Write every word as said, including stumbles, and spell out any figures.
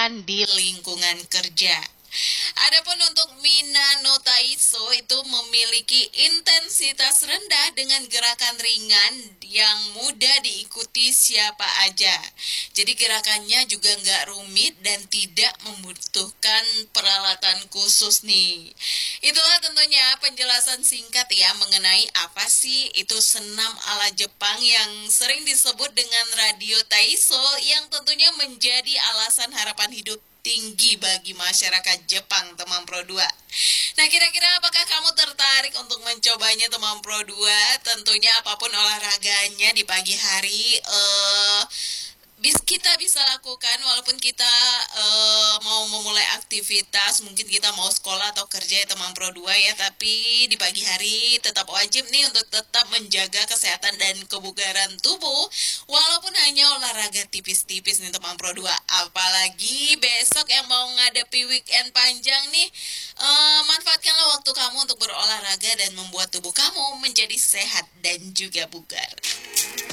gerakan di lingkungan kerja. Adapun untuk Mina no Taiso itu memiliki intensitas rendah dengan gerakan ringan yang mudah diikuti siapa aja. Jadi gerakannya juga nggak rumit dan tidak membutuhkan peralatan khusus nih. Itulah tentunya penjelasan singkat ya mengenai apa sih itu senam ala Jepang yang sering disebut dengan radio Taiso yang tentunya menjadi alasan harapan hidup tinggi bagi masyarakat Jepang, teman Pro dua. Nah, kira-kira apakah kamu tertarik untuk mencobanya, teman Pro dua? Tentunya apapun olahraganya di pagi hari, eh bis kita bisa lakukan walaupun kita eh, mau memulai aktivitas, mungkin kita mau sekolah atau kerja ya teman Pro dua ya, tapi di pagi hari tetap wajib nih untuk tetap menjaga kesehatan dan kebugaran tubuh walaupun hanya olahraga tipis-tipis nih teman Pro dua. Apalagi besok yang mau ngadepi weekend panjang nih, eh, manfaatkanlah waktu kamu untuk berolahraga dan membuat tubuh kamu menjadi sehat dan juga bugar.